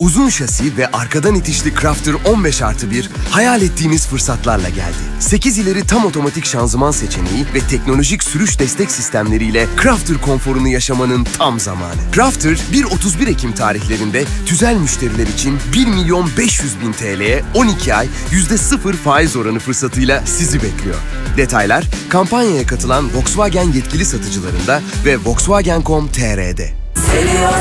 Uzun şasi ve arkadan itişli Crafter 15+1 hayal ettiğiniz fırsatlarla geldi. 8 ileri tam otomatik şanzıman seçeneği ve teknolojik sürüş destek sistemleriyle Crafter konforunu yaşamanın tam zamanı. Crafter 1-31 Ekim tarihlerinde tüzel müşteriler için 1.500.000 TL'ye 12 ay %0 faiz oranı fırsatıyla sizi bekliyor. Detaylar kampanyaya katılan Volkswagen yetkili satıcılarında ve Volkswagen.com.tr'de.